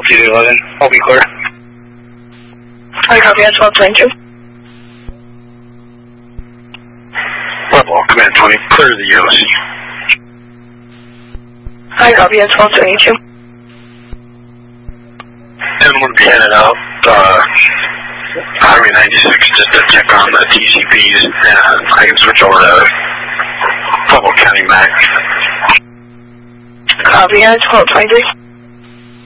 11, I'll be clear. I copy at 1222. Level, command 20, clear the OC. I copy at 1222. And we'll be headed out, Highway 96 just to check on the TCPs, and I can switch over to Pueblo County Mac. Copy at 1223.